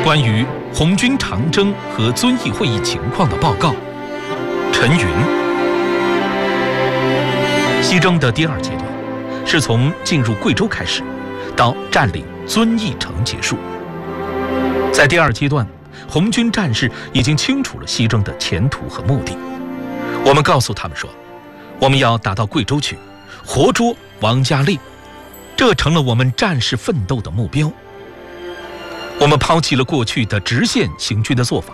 关于红军长征和遵义会议情况的报告，陈云。西征的第2阶段是从进入贵州开始，到占领遵义城结束。在第2阶段，红军战士已经清楚了西征的前途和目的。我们告诉他们说，我们要打到贵州去，活捉王家令，这成了我们战士奋斗的目标。我们抛弃了过去的直线行军的做法，